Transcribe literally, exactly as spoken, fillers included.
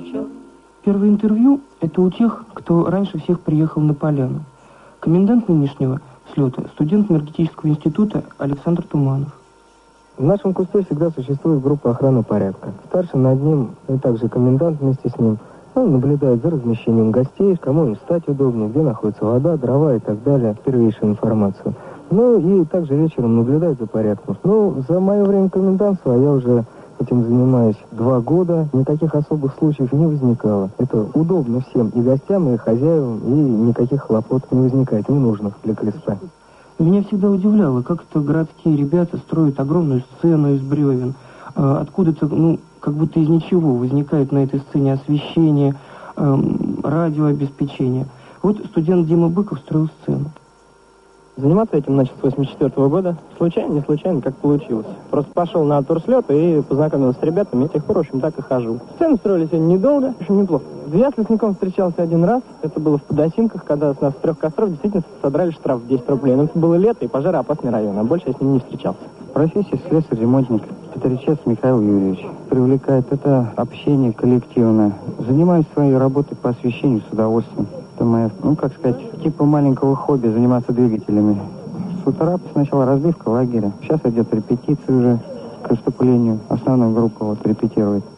вечер. Первое интервью – это у тех, кто раньше всех приехал на поляну. Комендант нынешнего слета – студент энергетического института Александр Туманов. В нашем кусте всегда существует группа охраны порядка. Старший над ним и также комендант вместе с ним. Он наблюдает за размещением гостей, кому им встать удобнее, где находится вода, дрова и так далее, первейшую информацию. Ну и также вечером наблюдает за порядком. Ну, за мое время комендантства я уже этим занимаюсь два года. Никаких особых случаев не возникало. Это удобно всем, и гостям, и хозяевам, и никаких хлопот не возникает, ненужных для КСП. Меня всегда удивляло, как это городские ребята строят огромную сцену из бревен. Откуда-то, ну, как будто из ничего возникает на этой сцене освещение, эм, радиообеспечение. Вот студент Дима Быков строил сцену. Заниматься этим начал с восемьдесят четвёртого года. Случайно, не случайно, как получилось. Просто пошел на турслет и познакомился с ребятами, и с тех пор, в общем, так и хожу. Сцены строили сегодня недолго, в общем, неплохо. Я с лесником встречался один раз. Это было в Подосинках, когда с нас с трех костров действительно содрали штраф в десять рублей. Но это было лето и пожароопасный район, а больше я с ним не встречался. Профессия слесарь-ремонтник. Петричец Михаил Юрьевич. Привлекает это общение коллективное. Занимаюсь своей работой по освещению с удовольствием. Это моя, ну, как сказать, типа маленького хобби заниматься двигателями. С утра сначала разбивка лагеря. Сейчас идет репетиция уже к выступлению. Основная группа вот репетирует.